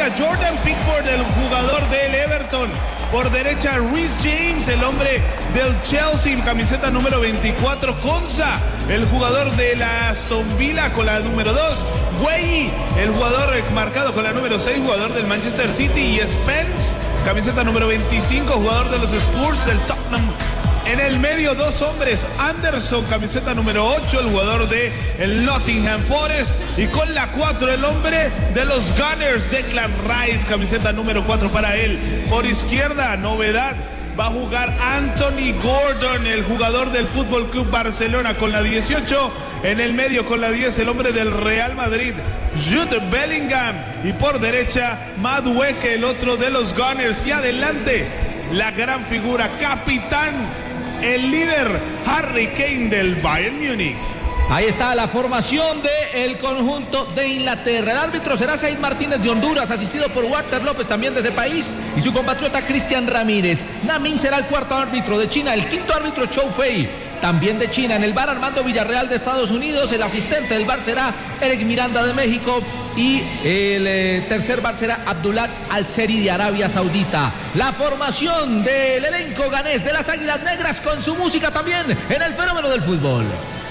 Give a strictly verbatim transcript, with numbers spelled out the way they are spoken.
juega Jordan Pickford, el jugador del Everton. Por derecha, Reece James, el hombre del Chelsea, camiseta número veinticuatro. Konsa, el jugador de la Aston Villa con la número dos. Guehi, el jugador marcado con la número seis, jugador del Manchester City. Y Spence, camiseta número veinticinco, jugador de los Spurs del Tottenham. En el medio, dos hombres. Anderson, camiseta número ocho, el jugador de el Nottingham Forest. Y con la cuatro, el hombre de los Gunners, Declan Rice, camiseta número cuatro para él. Por izquierda, novedad, va a jugar Anthony Gordon, el jugador del Fútbol Club Barcelona con la dieciocho. En el medio, con la diez, el hombre del Real Madrid, Jude Bellingham. Y por derecha, Madueke, el otro de los Gunners. Y adelante, la gran figura, capitán, el líder, Harry Kane del Bayern Múnich. Ahí está la formación del conjunto de Inglaterra. El árbitro será Said Martínez de Honduras, asistido por Walter López, también de ese país, y su compatriota Cristian Ramírez. Namin será el cuarto árbitro de China. El quinto árbitro, Chou Fei, también de China. En el V A R, Armando Villarreal de Estados Unidos. El asistente del V A R será Eric Miranda de México. Y el eh, tercer V A R será Abdullah Al-Seri de Arabia Saudita. La formación del elenco ganés de las Águilas Negras, con su música también en el fenómeno del fútbol.